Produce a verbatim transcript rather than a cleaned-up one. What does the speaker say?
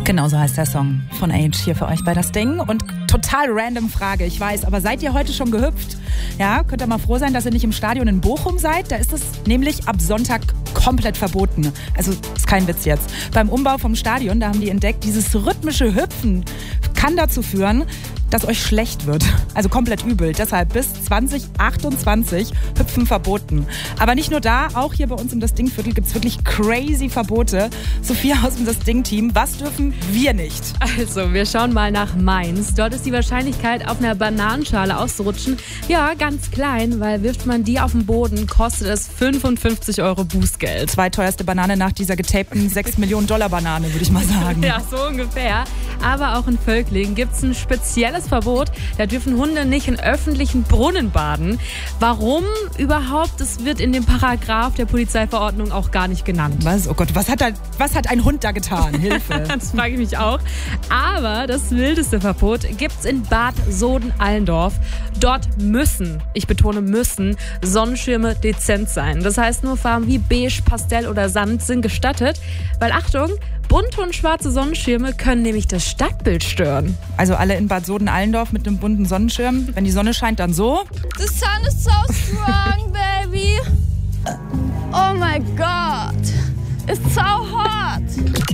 Genau so heißt der Song von Age hier für euch bei Das Ding. Und total random Frage, ich weiß, aber seid ihr heute schon gehüpft? Ja, könnt ihr mal froh sein, dass ihr nicht im Stadion in Bochum seid. Da ist es nämlich ab Sonntag komplett verboten. Also ist kein Witz jetzt. Beim Umbau vom Stadion, da haben die entdeckt, dieses rhythmische Hüpfen kann dazu führen, dass euch schlecht wird. Also komplett übel. Deshalb bis zwanzig achtundzwanzig Hüpfen verboten. Aber nicht nur da, auch hier bei uns im Das Ding-Viertel gibt es wirklich crazy Verbote. Sophia aus dem Das Ding-Team, was dürfen wir nicht? Also, wir schauen mal nach Mainz. Dort ist die Wahrscheinlichkeit, auf einer Bananenschale auszurutschen, ja, ganz klein, weil wirft man die auf den Boden, kostet es fünfundfünfzig Euro Bußgeld. Zweiteuerste Banane nach dieser getapten sechs Millionen Dollar Banane, würde ich mal sagen. Ja, so ungefähr. Aber auch in Völklingen gibt es ein spezielles Verbot. Da dürfen Hunde nicht in öffentlichen Brunnen baden. Warum überhaupt? Das wird in dem Paragraph der Polizeiverordnung auch gar nicht genannt. Was? Oh Gott, was hat, da, was hat ein Hund da getan? Hilfe. Das frage ich mich auch. Aber das wildeste Verbot gibt es in Bad Soden-Allendorf. Dort müssen, ich betone müssen, Sonnenschirme dezent sein. Das heißt, nur Farben wie Beige, Pastell oder Sand sind gestattet. Weil, Achtung, bunte und schwarze Sonnenschirme können nämlich das Stadtbild stören. Also alle in Bad Soden-Allendorf mit einem bunten Sonnenschirm. Wenn die Sonne scheint, dann so. The sun is so strong, baby. Oh my God. It's so hot.